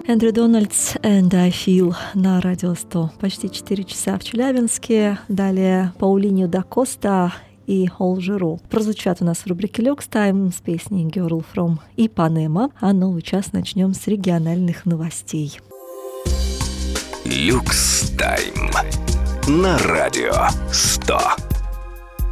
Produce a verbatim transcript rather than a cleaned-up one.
Эндрю Дональдс «And I Feel» на Радио сто. Почти четыре часа в Челябинске. Далее Паулиньо да Коста и Ол Жиро прозвучат у нас в рубрике «Люкс Тайм» с песней «Girl from Ipanema». А новый час начнем с региональных новостей. «Люкс Тайм» на Радио сто.